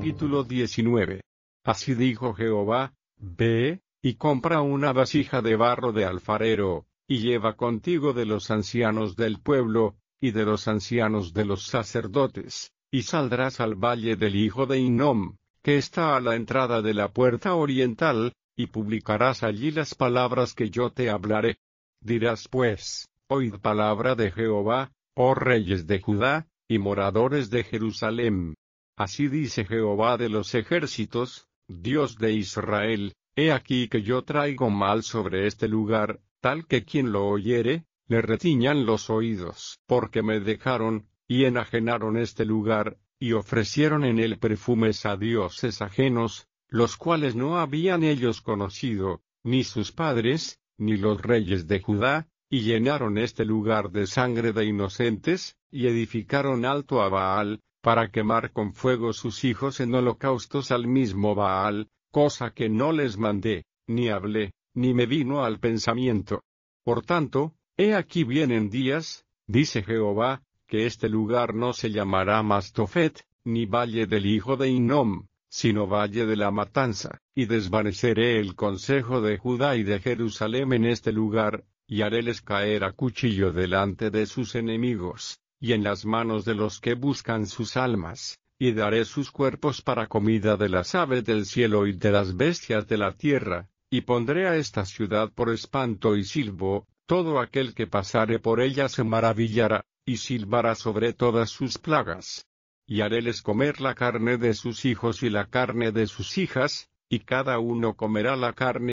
Capítulo 19. Así dijo Jehová: Ve, y compra una vasija de barro de alfarero, y lleva contigo de los ancianos del pueblo, y de los ancianos de los sacerdotes, y saldrás al valle del hijo de Hinnom, que está a la entrada de la puerta oriental, y publicarás allí las palabras que yo te hablaré. Dirás pues: Oíd palabra de Jehová, oh reyes de Judá, y moradores de Jerusalem. Así dice Jehová de los ejércitos, Dios de Israel: He aquí que yo traigo mal sobre este lugar, tal que quien lo oyere, le retiñan los oídos, porque me dejaron, y enajenaron este lugar, y ofrecieron en él perfumes a dioses ajenos, los cuales no habían ellos conocido, ni sus padres, ni los reyes de Judá, y llenaron este lugar de sangre de inocentes, y edificaron alto a Baal, para quemar con fuego sus hijos en holocaustos al mismo Baal, cosa que no les mandé, ni hablé, ni me vino al pensamiento. Por tanto, he aquí vienen días, dice Jehová, que este lugar no se llamará más Tofet, ni valle del hijo de Hinnom, sino valle de la matanza, y desvaneceré el consejo de Judá y de Jerusalem en este lugar, y haréles caer a cuchillo delante de sus enemigos, y en las manos de los que buscan sus almas, y daré sus cuerpos para comida de las aves del cielo y de las bestias de la tierra, y pondré a esta ciudad por espanto y silbo, todo aquel que pasare por ella se maravillará, y silbará sobre todas sus plagas. Y haréles comer la carne de sus hijos y la carne de sus hijas, y cada uno comerá la carne